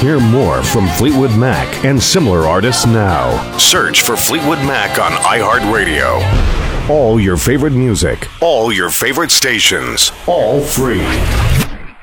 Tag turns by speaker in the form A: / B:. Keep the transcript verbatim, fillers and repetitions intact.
A: Hear more from Fleetwood Mac and similar artists now. Search for Fleetwood Mac on iHeartRadio. All your favorite music, all your favorite stations, all free.